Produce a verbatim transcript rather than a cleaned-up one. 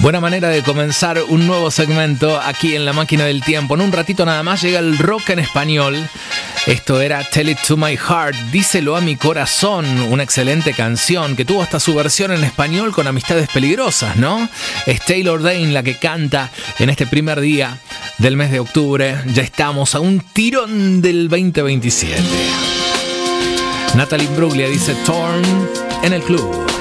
Buena manera de comenzar un nuevo segmento aquí en La Máquina del Tiempo. En un ratito nada más llega el rock en español. Esto era Tell It To My Heart, Díselo a mi corazón, una excelente canción que tuvo hasta su versión en español con Amistades Peligrosas, ¿no? Es Taylor Dayne la que canta en este primer día del mes de octubre. Ya estamos a un tirón del veinte veintisiete. Natalie Imbruglia dice Torn en el club.